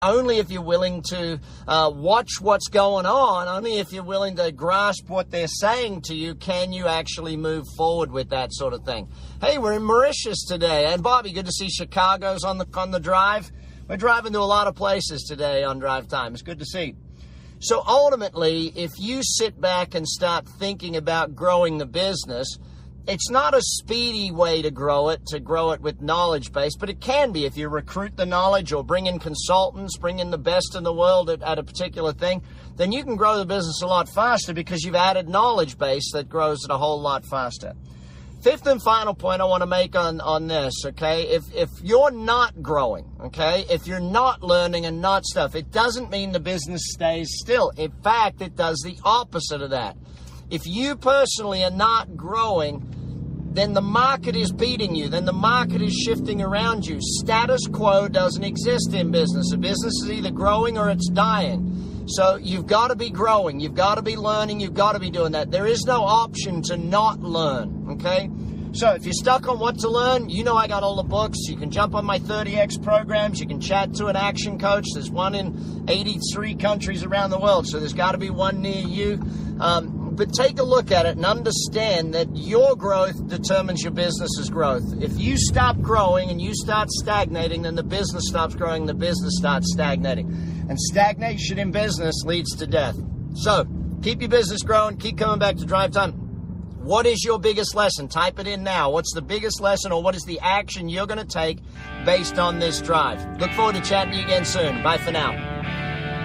only if you're willing to watch what's going on, only if you're willing to grasp what they're saying to you, can you actually move forward with that sort of thing. Hey, we're in Mauritius today. And Bobby, good to see Chicago's on the drive. We're driving to a lot of places today on drive time. It's good to see. So ultimately, if you sit back and start thinking about growing the business, it's not a speedy way to grow it with knowledge base, but it can be if you recruit the knowledge or bring in consultants, bring in the best in the world at a particular thing, then you can grow the business a lot faster because you've added knowledge base that grows it a whole lot faster. Fifth and final point I want to make on this, okay? If you're not growing, okay, if you're not learning and not stuff, it doesn't mean the business stays still. In fact, it does the opposite of that. If you personally are not growing, then the market is beating you. Then the market is shifting around you. Status quo doesn't exist in business. A business is either growing or it's dying. So you've got to be growing. You've got to be learning. You've got to be doing that. There is no option to not learn, okay? So if you're stuck on what to learn, you know I got all the books. You can jump on my 30X programs. You can chat to an action coach. There's one in 83 countries around the world, so there's got to be one near you. But take a look at it and understand that your growth determines your business's growth. If you stop growing and you start stagnating, then the business stops growing, the business starts stagnating. And stagnation in business leads to death. So keep your business growing, keep coming back to Drive Time. What is your biggest lesson? Type it in now. What's the biggest lesson, or what is the action you're going to take based on this drive? Look forward to chatting to you again soon. Bye for now.